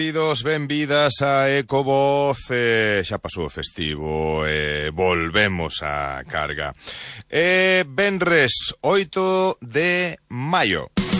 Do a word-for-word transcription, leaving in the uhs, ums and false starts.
Benvidos, benvidas a Ecovoz, eh, xa pasou o festivo, eh, volvemos á carga. Eh, venres oito de maio.